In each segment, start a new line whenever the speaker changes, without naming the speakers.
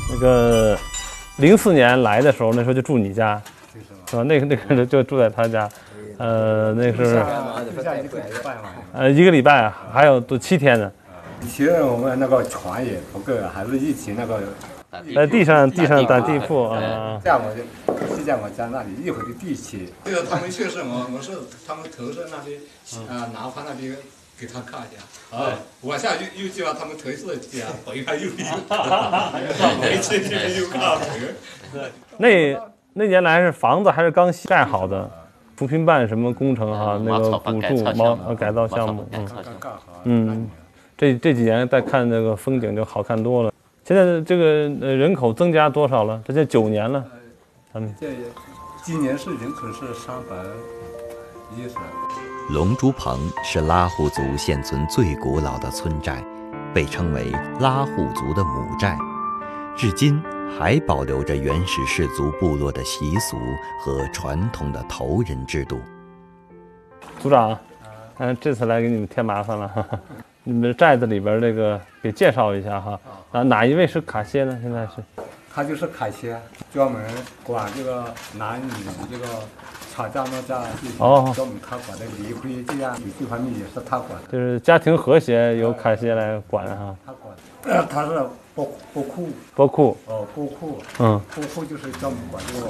那个04年来的时候，那时候就住你家，是吧？那个就住在他家，那是1个礼拜啊，还有都7天呢。
以前我们那个床也不够，还是一起那个
在地上打地铺啊。
在我家那里一会儿就地起。
这个他们确实，我是他们头上那边拿盘那边给他看一下啊，往下又就把他们头是北看右看北，这边又看北。
那年来是房子还是刚盖好的，扶贫办什么工程哈，那个补助改造项目，这几年再看那个风景就好看多了。现在这个人口增加多少了？这就9年了，他们
今年是人口是310。
龙珠棚是拉祜族现存最古老的村寨，被称为拉祜族的母寨，至今还保留着原始氏族部落的习俗和传统的头人制度。
组长，这次来给你们添麻烦了，你们寨子里边这个给介绍一下哈。哪一位是卡歇呢？现在是？
他就是卡歇，专门管这个男女这个吵架闹架，专门他管的离婚这方面也是他管的。
就是家庭和谐由卡歇来管哈。
他管，他是波库。
波库。
波库。波库就是专门管这个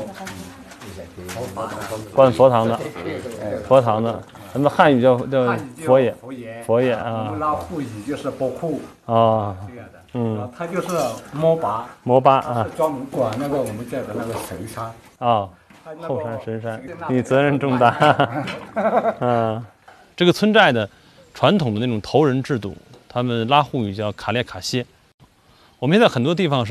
管佛堂的，佛堂的，咱们汉语叫佛爷啊。
我们拉祜语就是波库
啊。
这样的。他就是摩巴啊，是专门管那个我们这的那个神山
啊，后山神山，你责任重大。这个村寨的传统的那种头人制度，他们拉祜语叫卡列卡歇。我们现在很多地方是